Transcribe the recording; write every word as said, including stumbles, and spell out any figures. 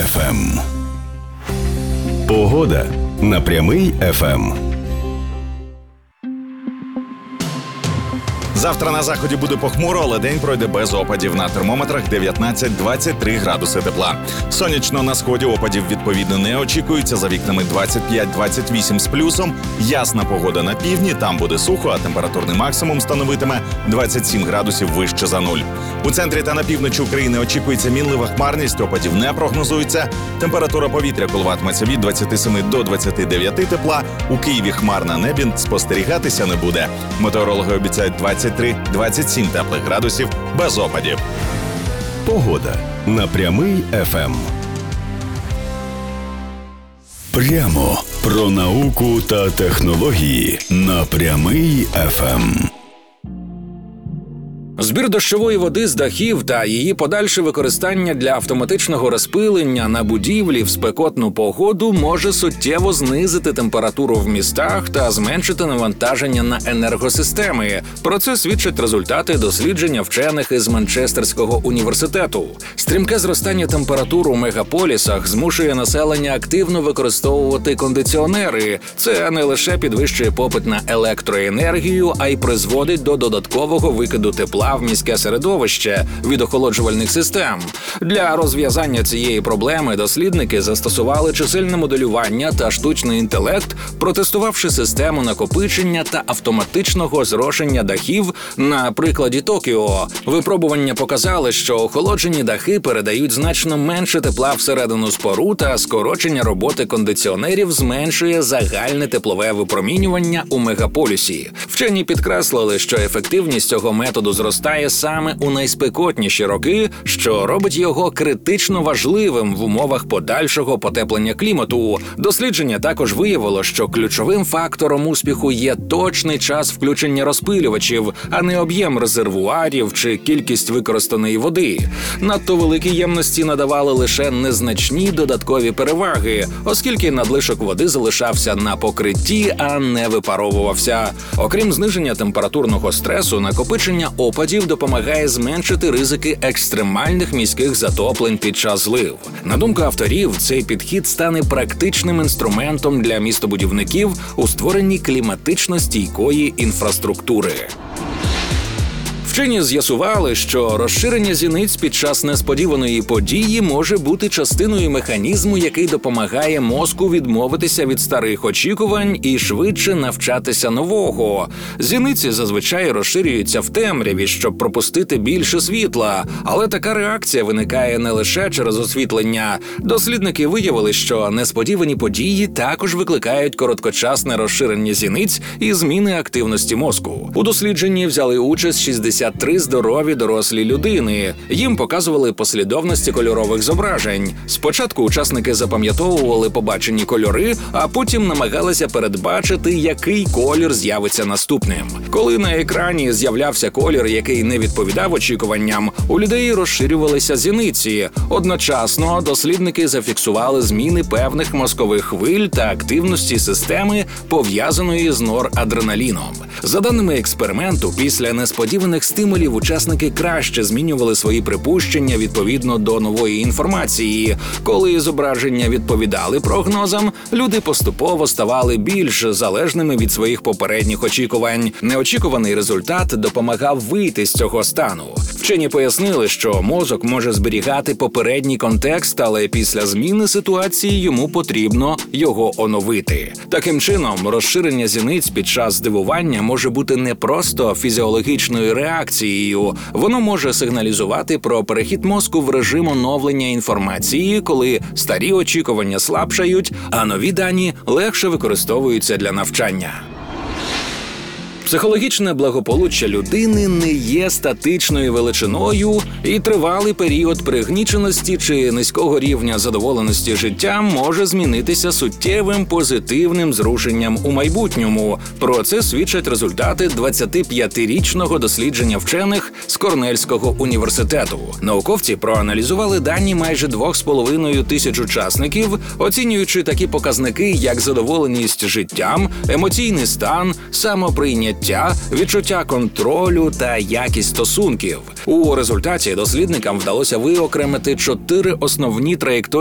еф ем. Погода на Прямий еф ем. Завтра на заході буде похмуро, але день пройде без опадів. На термометрах дев'ятнадцять-двадцять три градуси тепла. Сонячно на сході опадів відповідно не очікується. За вікнами двадцять п'ять двадцять вісім з плюсом. Ясна погода на півдні, там буде сухо, а температурний максимум становитиме двадцять сім градусів вище за нуль. У центрі та на півночі України очікується мінлива хмарність, опадів не прогнозується. Температура повітря коливатиметься від двадцяти семи до двадцяти дев'яти тепла. У Києві хмар на небі спостерігатися не буде. Метеорологи обіцяють двадцять три двадцять сім теплих градусів без опадів. Погода на Прямий еф ем. Прямо про науку та технології на Прямий еф ем. Збір дощової води з дахів та її подальше використання для автоматичного розпилення на будівлі в спекотну погоду може суттєво знизити температуру в містах та зменшити навантаження на енергосистеми. Про це свідчать результати дослідження вчених із Манчестерського університету. Стрімке зростання температур у мегаполісах змушує населення активно використовувати кондиціонери. Це не лише підвищує попит на електроенергію, а й призводить до додаткового викиду тепла в міське середовище від охолоджувальних систем. Для розв'язання цієї проблеми дослідники застосували чисельне моделювання та штучний інтелект, протестувавши систему накопичення та автоматичного зрошення дахів на прикладі Токіо. Випробування показали, що охолоджені дахи передають значно менше тепла всередину споруд, а скорочення роботи кондиціонерів зменшує загальне теплове випромінювання у мегаполісі. Вчені підкреслили, що ефективність цього методу зростає саме у найспекотніші роки, що робить його критично важливим в умовах подальшого потеплення клімату. Дослідження також виявило, що ключовим фактором успіху є точний час включення розпилювачів, а не об'єм резервуарів чи кількість використаної води. Надто великі ємності надавали лише незначні додаткові переваги, оскільки надлишок води залишався на покритті, а не випаровувався. Окрім зниження температурного стресу, накопичення опадів допомагає зменшити ризики екстремальних міських затоплень під час злив. На думку авторів, цей підхід стане практичним інструментом для містобудівників у створенні кліматично стійкої інфраструктури. Вчені з'ясували, що розширення зіниць під час несподіваної події може бути частиною механізму, який допомагає мозку відмовитися від старих очікувань і швидше навчатися нового. Зіниці зазвичай розширюються в темряві, щоб пропустити більше світла, але така реакція виникає не лише через освітлення. Дослідники виявили, що несподівані події також викликають короткочасне розширення зіниць і зміни активності мозку. У дослідженні взяли участь шістдесят три здорові дорослі людини. Їм показували послідовності кольорових зображень. Спочатку учасники запам'ятовували побачені кольори, а потім намагалися передбачити, який колір з'явиться наступним. Коли на екрані з'являвся колір, який не відповідав очікуванням, у людей розширювалися зіниці. Одночасно дослідники зафіксували зміни певних мозкових хвиль та активності системи, пов'язаної з норадреналіном. За даними експерименту, після несподіваних стимулів учасники краще змінювали свої припущення відповідно до нової інформації. Коли зображення відповідали прогнозам, люди поступово ставали більш залежними від своїх попередніх очікувань. Неочікуваний результат допомагав вийти з цього стану. Вчені пояснили, що мозок може зберігати попередній контекст, але після зміни ситуації йому потрібно його оновити. Таким чином, розширення зіниць під час здивування може бути не просто фізіологічною реакцією. Воно може сигналізувати про перехід мозку в режим оновлення інформації, коли старі очікування слабшають, а нові дані легше використовуються для навчання. Психологічне благополуччя людини не є статичною величиною, і тривалий період пригніченості чи низького рівня задоволеності життям може змінитися суттєвим позитивним зрушенням у майбутньому. Про це свідчать результати двадцятип'ятирічного дослідження вчених з Корнельського університету. Науковці проаналізували дані майже двох з половиною тисяч учасників, оцінюючи такі показники, як задоволеність життям, емоційний стан, самоприйняття, відчуття контролю та якість стосунків. У результаті дослідникам вдалося виокремити чотири основні траєкторії